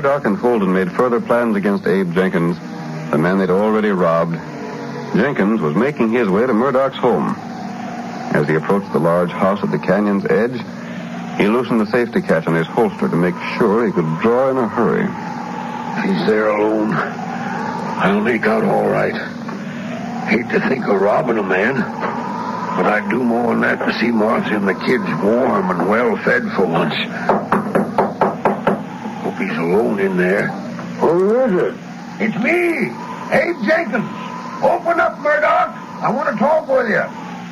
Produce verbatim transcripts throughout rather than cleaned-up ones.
Murdoch and Fulton made further plans against Abe Jenkins, the man they'd already robbed, Jenkins was making his way to Murdoch's home. As he approached the large house at the canyon's edge, he loosened the safety catch on his holster to make sure he could draw in a hurry. He's there alone. I'll make out all right. Hate to think of robbing a man, but I'd do more than that to see Martha and the kids warm and well-fed for once. Hope he's alone in there. Who is it? It's me, Abe Jenkins. Open up, Murdoch. I want to talk with you.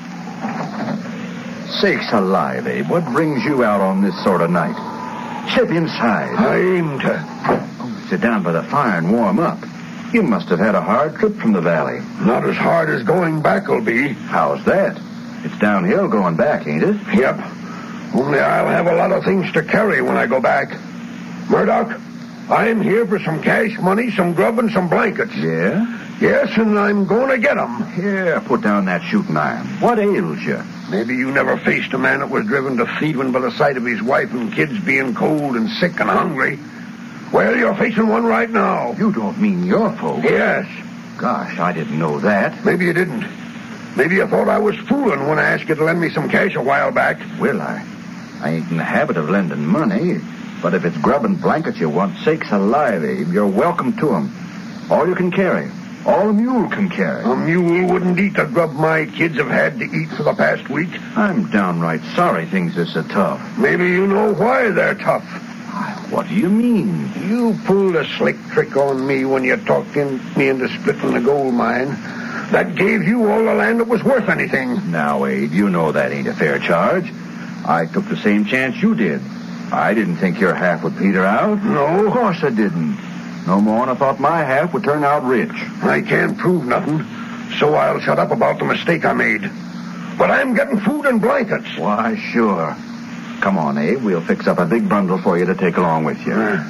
Sakes alive, Abe. What brings you out on this sort of night? Step inside. I aim to... Oh, sit down by the fire and warm up. You must have had a hard trip from the valley. Not as hard as going back will be. How's that? It's downhill going back, ain't it? Yep. Only I'll have a lot of things to carry when I go back. Murdoch, I'm here for some cash money, some grub, and some blankets. Yeah? Yes, and I'm going to get them. Here, put down that shooting iron. What ails you? Maybe you never faced a man that was driven to thieving by the sight of his wife and kids being cold and sick and hungry. Well, you're facing one right now. You don't mean your folks? Yes. Gosh, I didn't know that. Maybe you didn't. Maybe you thought I was fooling when I asked you to lend me some cash a while back. Well, I, I ain't in the habit of lending money. But if it's grub and blankets you want, sakes alive, Abe, you're welcome to 'em. All you can carry. All a mule can carry. A mule wouldn't eat the grub my kids have had to eat for the past week. I'm downright sorry things are so tough. Maybe you know why they're tough. What do you mean? You pulled a slick trick on me when you talked in, me into splitting the gold mine. That gave you all the land that was worth anything. Now, Abe, you know that ain't a fair charge. I took the same chance you did. I didn't think your half would peter out. No? Of course I didn't. No more than I thought my half would turn out rich. I can't prove nothing, so I'll shut up about the mistake I made. But I'm getting food and blankets. Why, sure. Come on, Abe. We'll fix up a big bundle for you to take along with you. Uh,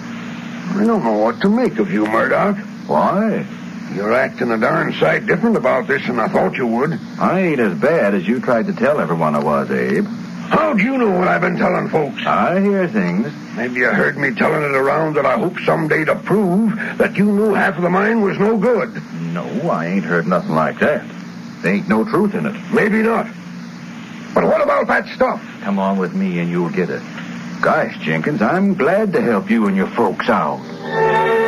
I don't know what to make of you, Murdoch. Why? You're acting a darn sight different about this than I thought you would. I ain't as bad as you tried to tell everyone I was, Abe. How'd you know what I've been telling folks? I hear things. Maybe you heard me telling it around that I hope someday to prove that you knew half of the mine was no good. No, I ain't heard nothing like that. There ain't no truth in it. Maybe not. But what about that stuff? Come on with me and you'll get it. Gosh, Jenkins, I'm glad to help you and your folks out.